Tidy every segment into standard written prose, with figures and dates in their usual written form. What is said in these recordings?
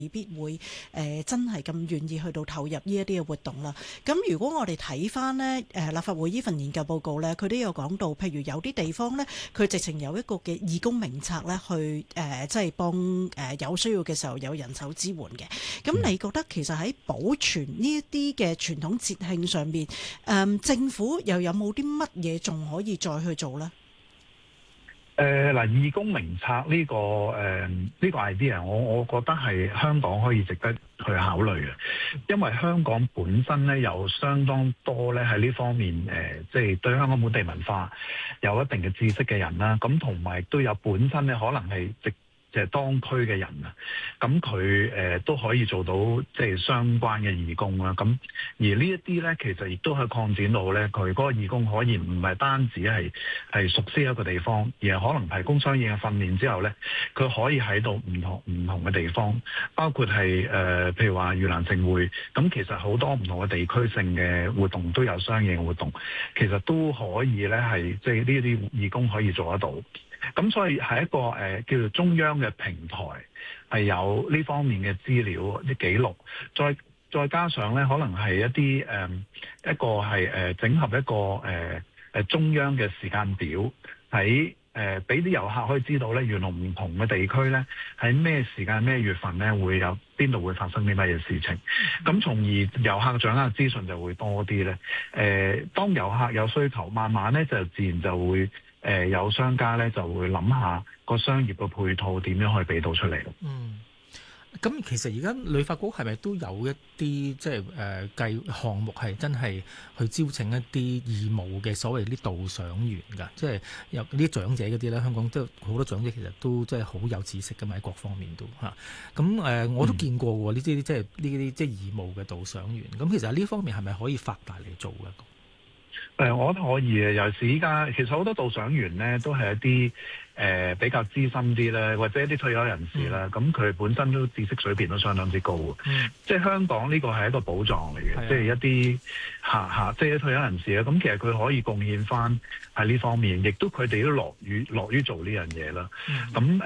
未必會真係咁願意去到投入呢一啲嘅活動啦。咁如果我哋睇翻呢立法會呢份研究報告呢，佢都有講到，譬如有啲地方呢，佢直情有一個嘅義工名冊呢，去即係幫有需要嘅時候有人手支援嘅。咁你覺得其實喺保存呢一啲嘅傳統節慶上面，政府又有冇啲乜嘢仲可以再去做呢？ 嗱，義工名冊呢個 idea，我覺得係香港可以值得去考慮嘅，因為香港本身咧有相當多咧喺呢方面即係對香港本地文化有一定嘅知識嘅人啦，咁同埋都有本身咧可能係即係當區嘅人啊，咁佢都可以做到即係相關嘅義工啦。咁而呢一啲咧，其實亦都可以擴展到咧，佢嗰個義工可以唔係單止係熟悉一個地方，而係可能提供相應嘅訓練之後咧，佢可以喺到唔同嘅地方，包括係譬如話盂蘭勝會，咁其實好多唔同嘅地區性嘅活動都有相應嘅活動，其實都可以咧係即係呢啲義工可以做得到。咁所以係一個叫做中央嘅平台，係有呢方面嘅資料、啲記錄，再加上咧，可能係一啲一個係整合一個中央嘅時間表，喺俾啲遊客可以知道咧，原來唔同嘅地區咧喺咩時間、咩月份咧會有邊度會發生啲乜嘢事情，咁從而遊客掌握嘅資訊就會多啲咧。當遊客有需求，慢慢咧就自然就會。有商家咧就會諗下個商業嘅配套點樣可以俾到出嚟。 咁其實而家旅發局係咪都有一啲即係計項目係真係去招請一啲義務嘅所謂啲導賞員㗎？即係有啲長者嗰啲咧，香港都好多長者其實都即係好有知識㗎嘛，喺各方面都嚇。咁我都見過喎，呢啲即係呢啲即係義務嘅導賞員。咁其實呢方面係咪可以發大嚟做嘅？ 我覺得可以嘅，尤其是依家其實好多導賞員咧都係一啲比較資深啲咧，或者一啲退休人士啦，咁佢本身都知識水平都相當之高嘅。即係香港呢個係一個寶藏嚟嘅，即係一啲即係退休人士咧，咁其實佢可以貢獻翻喺呢方面，亦都佢哋都樂於做呢樣嘢啦。咁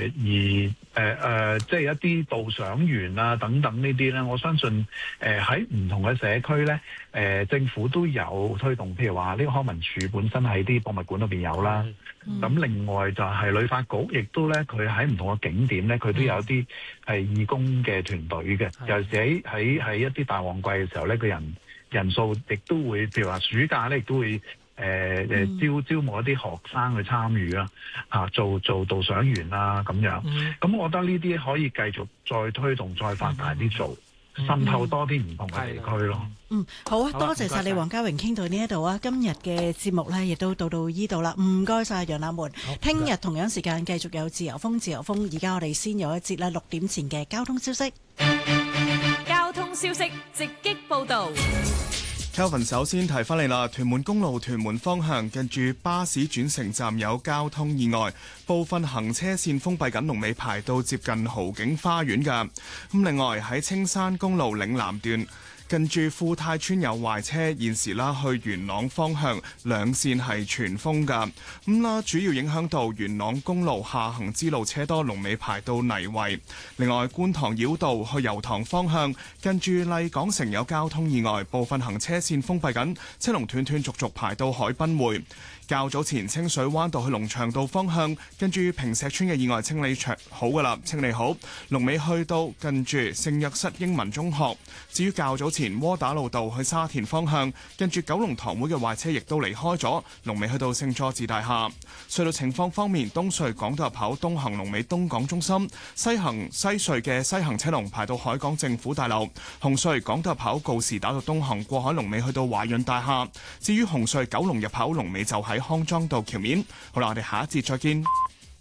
即係一啲導賞員啊等等呢啲咧，我相信喺唔同嘅社區咧，政府都有推動，譬如話呢個康文署本身喺啲博物館裏邊有啦。咁另外就係旅發局，亦都咧佢喺唔同嘅景點咧，佢都有啲係義工嘅團隊嘅。尤其是喺一啲大旺季嘅時候咧，個人數亦都會，譬如話暑假咧，亦都會招募一啲學生去參與啦，做導賞員啦咁樣。咁我覺得呢啲可以繼續再推動，再發大啲做。滲透多啲唔同嘅地區咯。 好啊，多謝晒你，黃家榮，傾到呢一度啊。今日嘅節目呢，亦都到呢度啦。唔該晒楊立門。聽日同樣時間繼續有自由風。而家我哋先有一節咧6點前嘅交通消息。 交通消息直擊報導。 Kelvin 首先提翻你啦，屯門公路屯門方向近住巴士轉乘站有交通意外，部分行車線封閉緊，龍尾排到接近豪景花園㗎。咁另外喺青山公路嶺南段近住富泰村有壞車，現時去元朗方向兩線係全封㗎。主要影響到元朗公路下行支路車多，龍尾排到泥圍。另外觀塘繞道去油塘方向近住麗港城有交通意外，部分行車線封閉緊，車龍斷續續排到海濱匯。較早前清水灣道去龍翔道方向跟住坪石村嘅意外清理好㗎啦，清理好，龍尾去到近住聖約瑟英文中學。至於較早前窩打老道去沙田方向跟住九龍塘會嘅壞車亦都離開咗，龍尾去到聖佐治大廈。隧道情況方面，東隧港島入口東行龍尾東港中心，西行西隧嘅西行車龍排到海港政府大樓。紅隧港島入口告士打道東行過海龍尾去到華潤大廈。至於紅隧九龍入口龍尾就喺康莊道橋面。好啦，我哋下一節再見。